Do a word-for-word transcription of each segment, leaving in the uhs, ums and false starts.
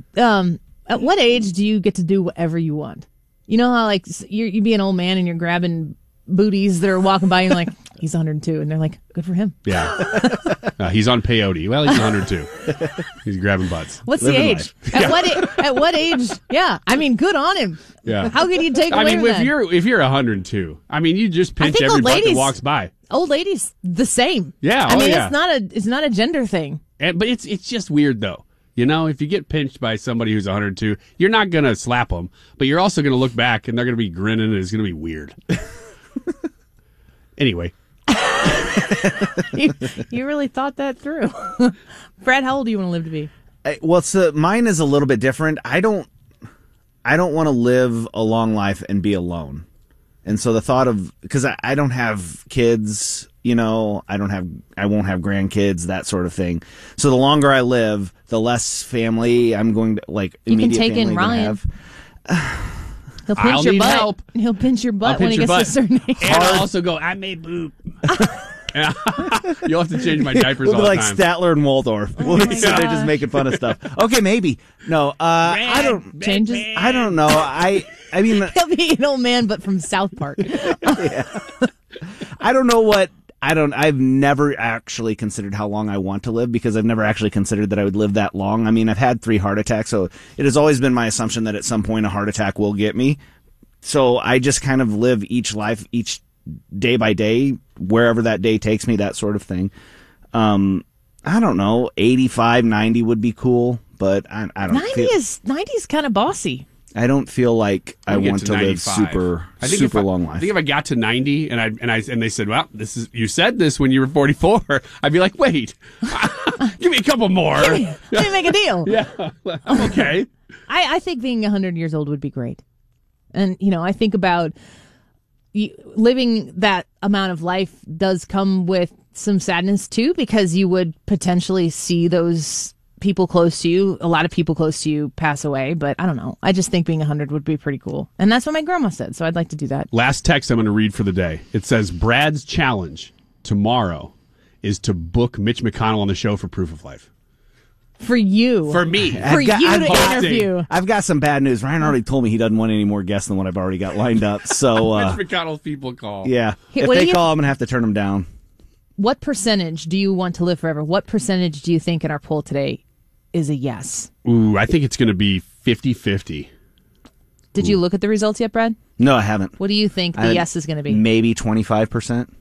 um, at what age do you get to do whatever you want? You know how, like, you're, you be an old man and you're grabbing booties that are walking by and you're like, he's one hundred two. And they're like, good for him. Yeah. uh, he's on peyote. Well, he's one hundred two. He's grabbing butts. What's Living the age? life. At Yeah. what a- at what age? Yeah. I mean, good on him. Yeah. How can you take away I mean, from if that? you're if you're one hundred two, I mean, you just I pinch think every old butt that ladies- walks by. Old ladies, the same. Yeah, I oh, mean, yeah. it's not a it's not a gender thing. And, but it's it's just weird, though. You know, if you get pinched by somebody who's one hundred two, you're not going to slap them, but you're also going to look back and they're going to be grinning and it's going to be weird. Anyway. you, you really thought that through. Brad, how old do you want to live to be? I, well, so mine is a little bit different. I don't, I don't want to live a long life and be alone. And so the thought of, because I, I don't have kids, you know, I don't have, I won't have grandkids, that sort of thing. So the longer I live, the less family I'm going to, like, You can immediate take family in I'm gonna Ryan. have. He'll pinch I'll your need butt. help. He'll pinch your butt I'll when he pinch your gets to a butt. certain age. And I'll also go, I may boop. You'll have to change my diapers We'll all be like the time. Statler and Waldorf. We'll be sitting there just making fun of stuff. Okay, maybe. No, uh, I don't. Changes. I don't know. I. I mean, He'll be an old man, but from South Park. I don't know what. I don't. I've never actually considered how long I want to live because I've never actually considered that I would live that long. I mean, I've had three heart attacks, so it has always been my assumption that at some point a heart attack will get me. So I just kind of live each life, each day by day, wherever that day takes me, that sort of thing. Um, I don't know, eighty-five, ninety would be cool, but I, I don't ninety feel, is ninety is kind of bossy. I don't feel like I I'll get want to, live ninety-five. super, I think super if I, long I life. think if I got to ninety and I and I and they said, "Well, this is you said this when you were forty-four," I'd be like, "Wait, give me a couple more." Let me, let me make a deal. Yeah, I'm okay. I, I think being one hundred years old would be great. And, you know, I think about you, living that amount of life does come with some sadness, too, because you would potentially see those people close to you, a lot of people close to you pass away. But I don't know. I just think being one hundred would be pretty cool. And that's what my grandma said. So I'd like to do that. Last text I'm going to read for the day. It says, Brad's challenge tomorrow is to book Mitch McConnell on the show for Proof of Life. For you. For me. For I've got- you I've to got- interview. I've got some bad news. Ryan already told me he doesn't want any more guests than what I've already got lined up. So, uh, Mitch McConnell's people call. yeah. Hey, if what do they you- call, I'm going to have to turn them down. What percentage do you want to live forever? What percentage do you think in our poll today is a yes? Ooh, I think it's going to be fifty-fifty. Did you look at the results yet, Brad? No, I haven't. What do you think the I- yes is going to be? Maybe twenty-five percent.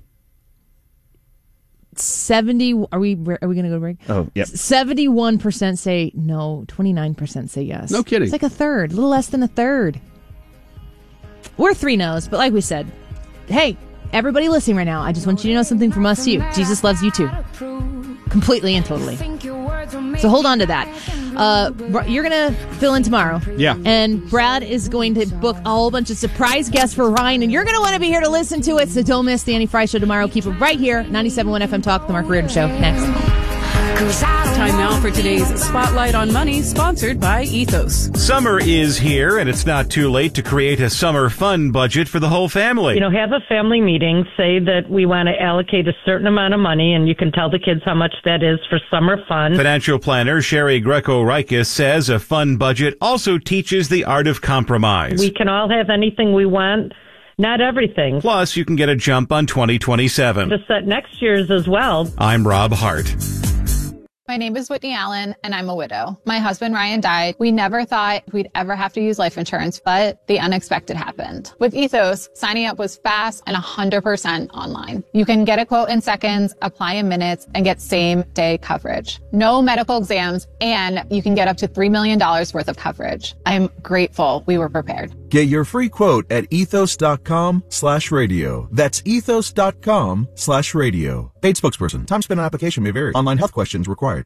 seventy Are we are we going to go to break? Oh, yep. seventy-one percent say no, twenty-nine percent say yes. No kidding. It's like a third, a little less than a third. We're three no's, but like we said, hey, everybody listening right now, I just want you to know something from us to you. Jesus loves you too. Completely and totally. So hold on to that. Uh, you're going to fill in tomorrow. Yeah. And Brad is going to book a whole bunch of surprise guests for Ryan, and you're going to want to be here to listen to it, so don't miss the Annie Fry Show tomorrow. Keep it right here, ninety-seven point one F M Talk, The Mark Reardon Show. Next. Time now for today's Spotlight on Money, sponsored by Ethos. Summer is here, and it's not too late to create a summer fun budget for the whole family. You know, have a family meeting, say that we want to allocate a certain amount of money, and you can tell the kids how much that is for summer fun. Financial planner Sherry Greco-Rikis says a fun budget also teaches the art of compromise. We can all have anything we want, not everything. Plus, you can get a jump on twenty twenty-seven. To set next year's as well. I'm Rob Hart. My name is Whitney Allen, and I'm a widow. My husband, Ryan, died. We never thought we'd ever have to use life insurance, but the unexpected happened. With Ethos, signing up was fast and one hundred percent online. You can get a quote in seconds, apply in minutes, and get same-day coverage. No medical exams, and you can get up to three million dollars worth of coverage. I'm grateful we were prepared. Get your free quote at ethos.com slash radio. That's ethos.com slash radio. Paid spokesperson. Time spent on application may vary. Online health questions required.